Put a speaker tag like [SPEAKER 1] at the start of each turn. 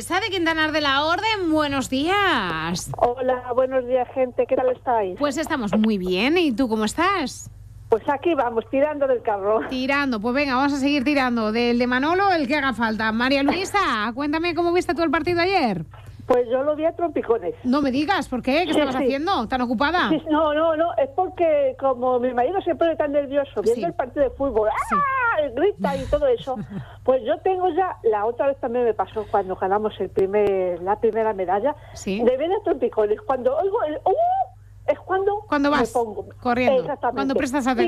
[SPEAKER 1] Luisa de Quintanar de la Orden. Buenos días.
[SPEAKER 2] Hola, buenos días, gente. ¿Qué tal estáis?
[SPEAKER 1] Pues estamos muy bien. ¿Y tú cómo estás?
[SPEAKER 2] Pues aquí vamos, tirando del carro.
[SPEAKER 1] Tirando. Pues venga, vamos a seguir tirando. Del de Manolo, el que haga falta. María Luisa, cuéntame cómo viste tú el partido ayer.
[SPEAKER 2] Pues yo lo vi a trompicones.
[SPEAKER 1] No me digas, ¿por qué? ¿Qué estabas haciendo? ¿Tan ocupada?
[SPEAKER 2] Sí, no, es porque como mi marido se pone tan nervioso viendo el partido de fútbol, grita y todo eso, pues yo tengo ya, la otra vez también me pasó cuando ganamos la primera medalla, de ver a trompicones. Cuando oigo el es cuando
[SPEAKER 1] vas
[SPEAKER 2] me pongo
[SPEAKER 1] corriendo, cuando prestas atención.